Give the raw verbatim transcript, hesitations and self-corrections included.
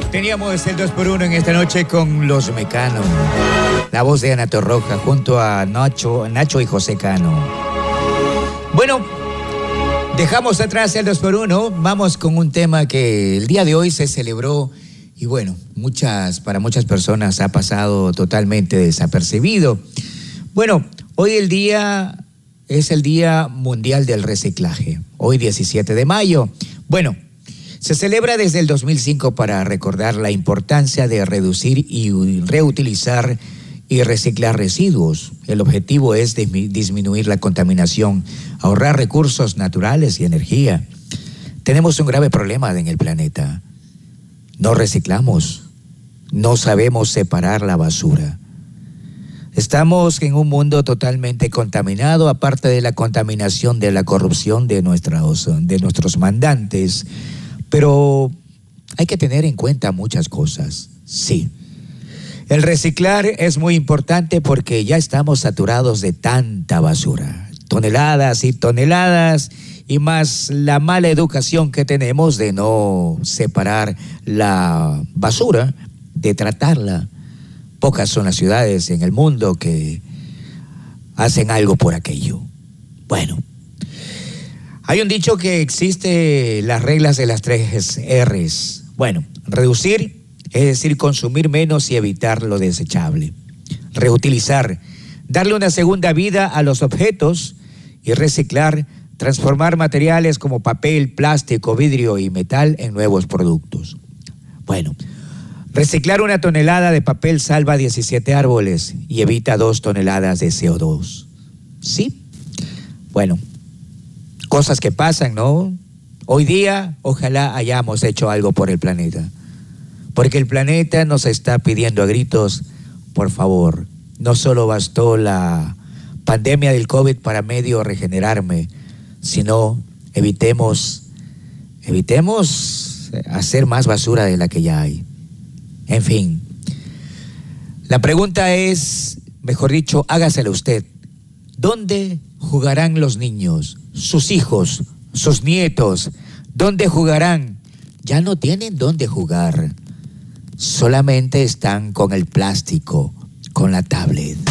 Teníamos el dos por uno en esta noche con Los Mecanos. La voz de Ana Torroja junto a Nacho, Nacho y José Cano. Bueno, dejamos atrás el dos por uno. Vamos con un tema que el día de hoy se celebró y bueno, muchas, para muchas personas ha pasado totalmente desapercibido. Bueno, hoy el día es el Día Mundial del Reciclaje. Hoy diecisiete de mayo. Bueno, se celebra desde el dos mil cinco para recordar la importancia de reducir y reutilizar y reciclar residuos. El objetivo es disminuir la contaminación, ahorrar recursos naturales y energía. Tenemos un grave problema en el planeta. No reciclamos, no sabemos separar la basura. Estamos en un mundo totalmente contaminado, aparte de la contaminación de la corrupción de nuestros, de nuestros mandantes. Pero hay que tener en cuenta muchas cosas, sí. El reciclar es muy importante porque ya estamos saturados de tanta basura. Toneladas y toneladas y más la mala educación que tenemos de no separar la basura, de tratarla. Pocas son las ciudades en el mundo que hacen algo por aquello. Bueno. Hay un dicho que existe las reglas de las tres R's. Bueno, reducir, es decir, consumir menos y evitar lo desechable. Reutilizar, darle una segunda vida a los objetos y reciclar, transformar materiales como papel, plástico, vidrio y metal en nuevos productos. Bueno, reciclar una tonelada de papel salva diecisiete árboles y evita dos toneladas de C O dos. ¿Sí? Bueno. Cosas que pasan, ¿no? Hoy día, ojalá hayamos hecho algo por el planeta. Porque el planeta nos está pidiendo a gritos, por favor, no solo bastó la pandemia del COVID para medio regenerarme, sino evitemos, evitemos hacer más basura de la que ya hay. En fin, la pregunta es, mejor dicho, hágasela usted. ¿Dónde jugarán los niños? Sus hijos, sus nietos, ¿dónde jugarán? Ya no tienen dónde jugar. Solamente están con el plástico, con la tablet.